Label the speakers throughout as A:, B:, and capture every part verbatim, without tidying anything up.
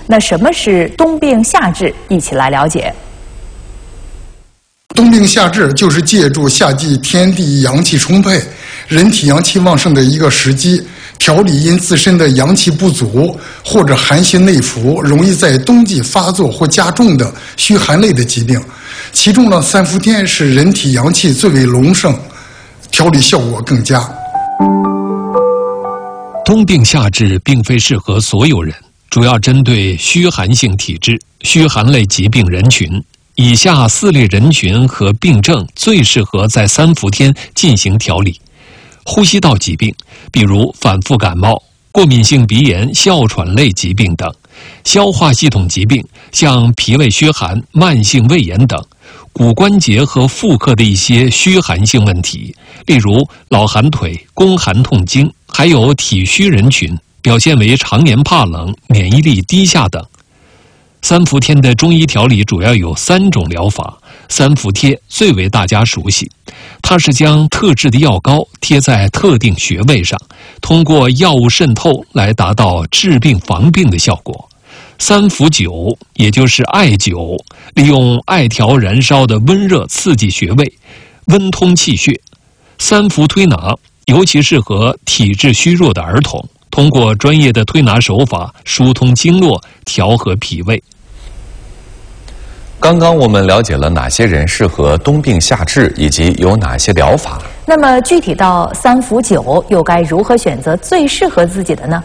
A: 那什么是冬病夏治？一起来了解。
B: 冬病夏治就是借助夏季天地阳气充沛、人体阳气旺盛的一个时机，调理因自身的阳气不足或者寒邪内伏，容易在冬季发作或加重的虚寒类的疾病。其中呢，三伏天是人体阳气最为隆盛，调理效果更佳。
C: 冬病夏治并非适合所有人，主要针对虚寒性体质、虚寒类疾病人群。以下四类人群和病症最适合在三伏天进行调理：呼吸道疾病，比如反复感冒、过敏性鼻炎、哮喘类疾病等；消化系统疾病，像脾胃虚寒、慢性胃炎等；骨关节和妇科的一些虚寒性问题，例如老寒腿、宫寒痛经，还有体虚人群，表现为常年怕冷、免疫力低下等。三伏天的中医调理主要有三种疗法，三伏贴最为大家熟悉。它是将特制的药膏贴在特定穴位上，通过药物渗透来达到治病防病的效果。三伏灸也就是艾灸，利用艾条燃烧的温热刺激穴位，温通气血。三伏推拿尤其适合体质虚弱的儿童，通过专业的推拿手法疏通经络，调和脾胃。
D: 刚刚我们了解了哪些人适合冬病夏治，以及有哪些疗法。
A: 那么具体到三伏灸，又该如何选择最适合自己的呢？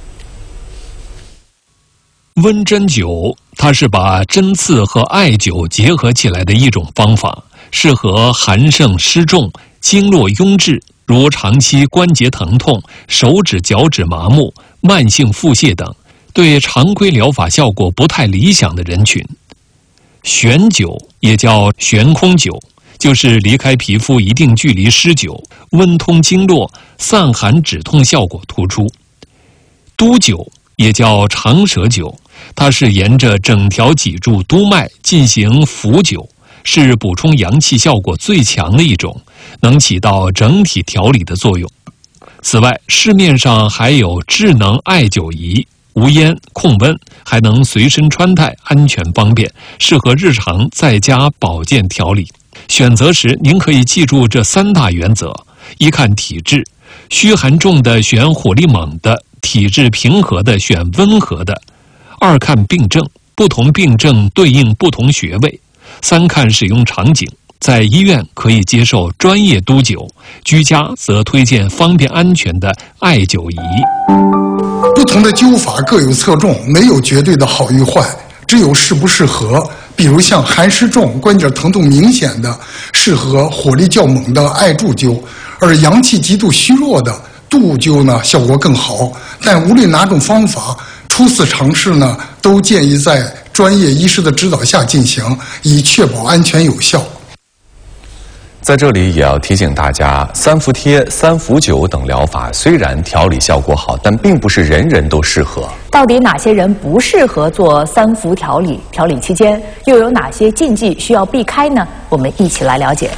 C: 温针灸，它是把针刺和艾灸结合起来的一种方法，适合寒盛湿重、经络壅滞，如长期关节疼痛、手指脚趾麻木、慢性腹泻等，对常规疗法效果不太理想的人群。悬灸也叫悬空灸，就是离开皮肤一定距离施灸，温通经络，散寒止痛效果突出。督灸也叫长舌灸，它是沿着整条脊柱督脉进行浮灸，是补充阳气效果最强的一种，能起到整体调理的作用。此外，市面上还有智能艾灸仪，无烟控温，还能随身穿戴，安全方便，适合日常在家保健调理。选择时您可以记住这三大原则：一看体质，虚寒重的选火力猛的，体质平和的选温和的；二看病症，不同病症对应不同穴位；三看使用场景，在医院可以接受专业督灸，居家则推荐方便安全的艾灸仪。
B: 不同的灸法各有侧重，没有绝对的好与坏，只有适不适合。比如像寒湿重、关节疼痛明显的，适合火力较猛的艾柱灸；而阳气极度虚弱的督灸呢，效果更好。但无论哪种方法，初次尝试呢，都建议在专业医师的指导下进行，以确保安全有效。
D: 在这里也要提醒大家，三伏贴、三伏灸等疗法虽然调理效果好，但并不是人人都适合。
A: 到底哪些人不适合做三伏调理？调理期间又有哪些禁忌需要避开呢？我们一起来了解。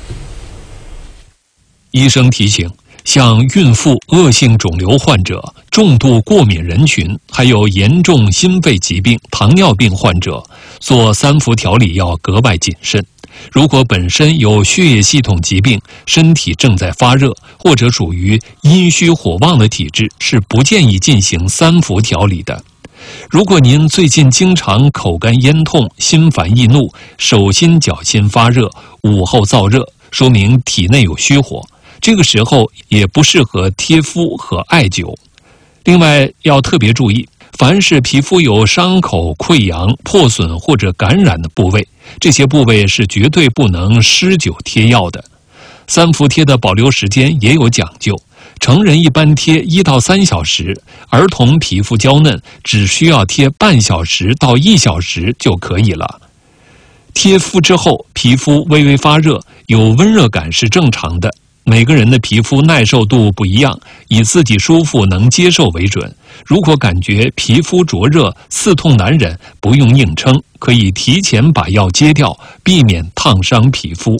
C: 医生提醒，像孕妇、恶性肿瘤患者、重度过敏人群，还有严重心肺疾病、糖尿病患者，做三伏调理要格外谨慎。如果本身有血液系统疾病，身体正在发热，或者属于阴虚火旺的体质，是不建议进行三伏调理的。如果您最近经常口干咽痛、心烦易怒、手心脚心发热、午后燥热，说明体内有虚火，这个时候也不适合贴敷和艾灸。另外要特别注意，凡是皮肤有伤口、溃疡、破损或者感染的部位，这些部位是绝对不能施灸贴药的。三伏贴的保留时间也有讲究，成人一般贴一到三小时，儿童皮肤娇嫩，只需要贴半小时到一小时就可以了。贴敷之后，皮肤微微发热，有温热感是正常的。每个人的皮肤耐受度不一样，以自己舒服能接受为准。如果感觉皮肤灼热、刺痛难忍，不用硬撑，可以提前把药揭掉，避免烫伤皮肤。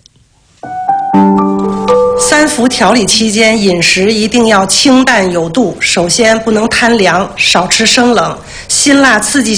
E: 三伏调理期间，饮食一定要清淡有度。首先不能贪凉，少吃生冷，辛辣刺激